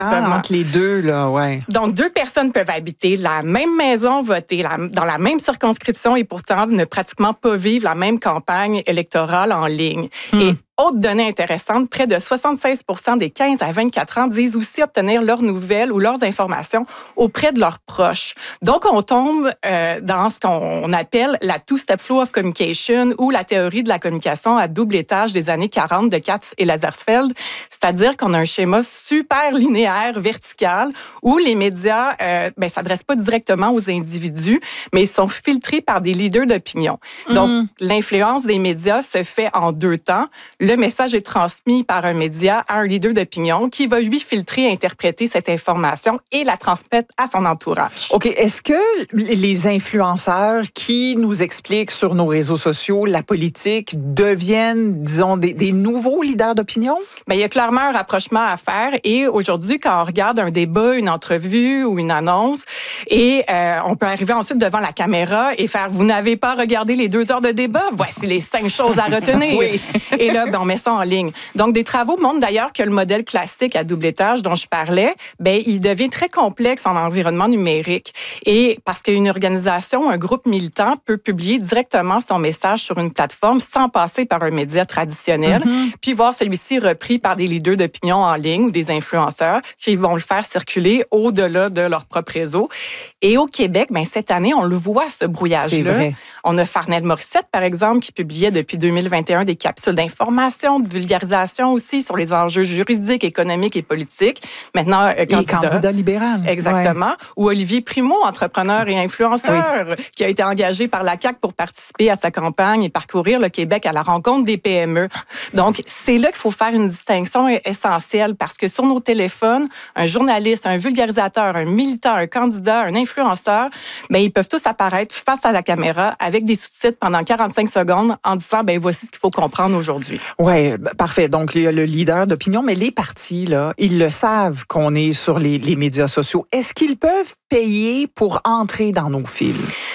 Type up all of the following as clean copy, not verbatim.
Entre les deux, là, ouais. Donc, 2 personnes peuvent habiter la même maison, voter dans la même circonscription et pourtant ne pratiquement pas vivre la même campagne électorale en ligne. Et autre donnée intéressante, près de 76% des 15 à 24 ans disent aussi obtenir leurs nouvelles ou leurs informations auprès de leurs proches. Donc, on tombe dans ce qu'on appelle la two-step flow of communication ou la théorie de la communication à double étage des années 40 de Katz et Lazarsfeld. C'est-à-dire qu'on a un schéma super linéaire, vertical, où les médias s'adressent pas directement aux individus, mais ils sont filtrés par des leaders d'opinion. Donc, l'influence des médias se fait en 2 temps. Le message est transmis par un média à un leader d'opinion qui va lui filtrer et interpréter cette information et la transmettre à son entourage. OK. Est-ce que les influenceurs qui nous expliquent sur nos réseaux sociaux la politique deviennent, disons, des nouveaux leaders d'opinion? Bien, il y a clairement un rapprochement à faire. Et aujourd'hui, quand on regarde un débat, une entrevue ou une annonce, et on peut arriver ensuite devant la caméra et faire « Vous n'avez pas regardé les 2 heures de débat? Voici les 5 choses à retenir. » Oui. Et là, on met ça en ligne. Donc, des travaux montrent d'ailleurs que le modèle classique à double étage dont je parlais, il devient très complexe en environnement numérique. Et parce qu'une organisation, un groupe militant peut publier directement son message sur une plateforme sans passer par un média traditionnel, puis voir celui-ci repris par des leaders d'opinion en ligne ou des influenceurs qui vont le faire circuler au-delà de leur propre réseau. Et au Québec, cette année, on le voit, ce brouillage-là. C'est vrai. On a Farnell Morissette, par exemple, qui publiait depuis 2021 des capsules d'information, de vulgarisation aussi sur les enjeux juridiques, économiques et politiques. Maintenant, candidat libéral. Exactement. Ouais. Ou Olivier Primo, entrepreneur et influenceur, qui a été engagé par la CAQ pour participer à sa campagne et parcourir le Québec à la rencontre des PME. Donc, c'est là qu'il faut faire une distinction essentielle parce que sur nos téléphones, un journaliste, un vulgarisateur, un militant, un candidat, un influenceur, ils peuvent tous apparaître face à la caméra avec des sous-titres pendant 45 secondes en disant, voici ce qu'il faut comprendre aujourd'hui. Oui, parfait. Donc, il y a le leader d'opinion, mais les partis, là, ils le savent qu'on est sur les médias sociaux. Est-ce qu'ils peuvent payer pour entrer dans nos fils?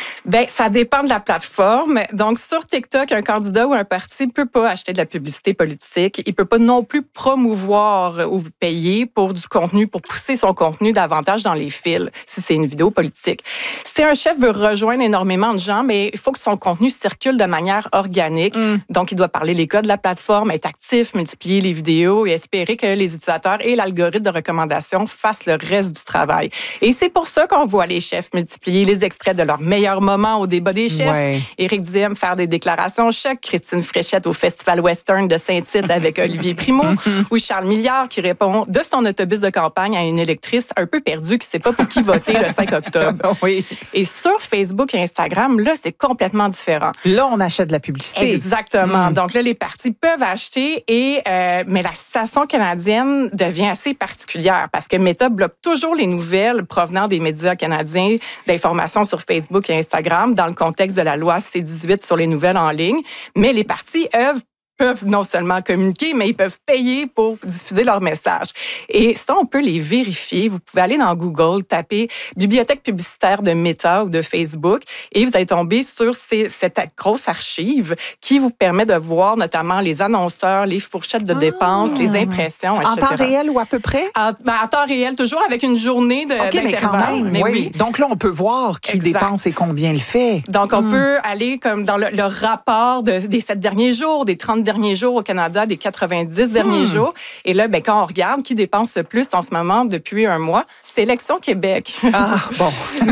Ça dépend de la plateforme. Donc, sur TikTok, un candidat ou un parti ne peut pas acheter de la publicité politique. Il ne peut pas non plus promouvoir ou payer pour du contenu, pour pousser son contenu davantage dans les fils, si c'est une vidéo politique. Si un chef veut rejoindre énormément de gens, mais il faut que son contenu circule de manière organique. Donc, il doit parler les codes de la plateforme, être actif, multiplier les vidéos et espérer que les utilisateurs et l'algorithme de recommandation fassent le reste du travail. Et c'est pour ça qu'on voit les chefs multiplier les extraits de leurs meilleurs moments au débat des chefs. Ouais. Éric Duhem faire des déclarations chocs, Christine Fréchette au Festival Western de Saint-Tite avec Olivier Primo, ou Charles Milliard qui répond de son autobus de campagne à une électrice un peu perdue qui ne sait pas pour qui voter le 5 octobre. Oui. Et sur Facebook et Instagram, là, c'est complètement différent. Là, on achète de la publicité. Exactement. Donc là, les partis peuvent acheter, mais la situation canadienne devient assez particulière parce que Meta bloque toujours les nouvelles provenant des médias canadiens d'informations sur Facebook et Instagram dans le contexte de la loi C-18 sur les nouvelles en ligne. Mais les partis peuvent non seulement communiquer, mais ils peuvent payer pour diffuser leur message. Et ça, on peut les vérifier. Vous pouvez aller dans Google, taper « Bibliothèque publicitaire de Meta » ou de Facebook, et vous allez tomber sur cette grosse archive qui vous permet de voir notamment les annonceurs, les fourchettes de dépenses, les impressions, etc. En temps réel ou à peu près? En temps réel, toujours avec une journée d'intervalle. Mais quand même, mais oui. Donc là, on peut voir qui dépense et combien le fait. Donc, on peut aller comme dans le rapport des 7 derniers jours, des 30 derniers jours au Canada, des 90 derniers jours. Et là, quand on regarde qui dépense le plus en ce moment depuis un mois, c'est Élections Québec. Ah, bon.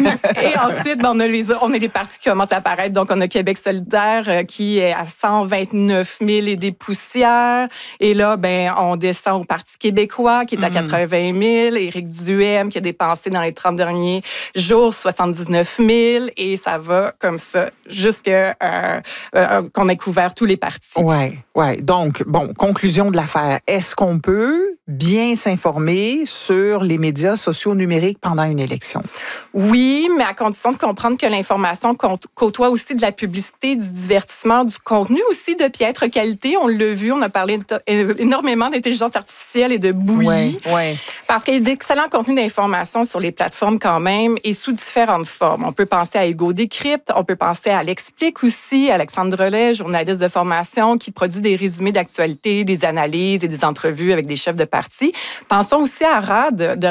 Et ensuite, on a des partis qui commencent à apparaître. Donc, on a Québec solidaire qui est à 129 000 et des poussières. Et là, on descend au Parti québécois qui est à 80 000. Éric Duhem qui a dépensé dans les 30 derniers jours 79 000. Et ça va comme ça jusqu'à qu'on ait couvert tous les partis. Oui. Donc, conclusion de l'affaire. Est-ce qu'on peut bien s'informer sur les médias sociaux numériques pendant une élection? Oui, mais à condition de comprendre que l'information côtoie aussi de la publicité, du divertissement, du contenu aussi de piètre qualité. On l'a vu, on a parlé énormément d'intelligence artificielle et de bouillie. Oui. Parce qu'il y a d'excellents contenus d'information sur les plateformes quand même et sous différentes formes. On peut penser à Ego Décrypte, on peut penser à L'Explique aussi, Alexandre Drolet, journaliste de formation qui produit des résumés d'actualité, des analyses et des entrevues avec des chefs de parti. Pensons aussi à RAD de